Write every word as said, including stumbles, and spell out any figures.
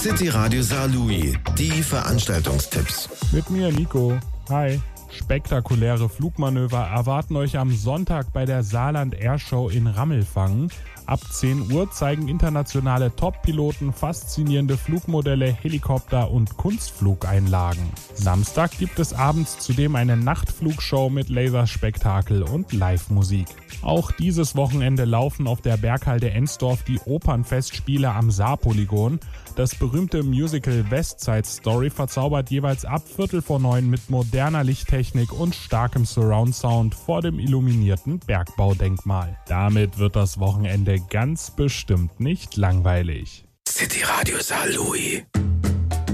City Radio Saarlouis, die Veranstaltungstipps. Mit mir Nico. Hi. Spektakuläre Flugmanöver erwarten euch am Sonntag bei der Saarland Airshow in Rammelfangen. Ab zehn Uhr zeigen internationale Top-Piloten faszinierende Flugmodelle, Helikopter und Kunstflugeinlagen. Samstag gibt es abends zudem eine Nachtflugshow mit Laserspektakel und Live-Musik. Auch dieses Wochenende laufen auf der Berghalde Ensdorf die Opernfestspiele am Saarpolygon. Das berühmte Musical West Side Story verzaubert jeweils ab Viertel vor neun mit moderner Lichttechnik und starkem Surround-Sound vor dem illuminierten Bergbaudenkmal. Damit wird das Wochenende ganz bestimmt nicht langweilig. City Radio Saarlouis.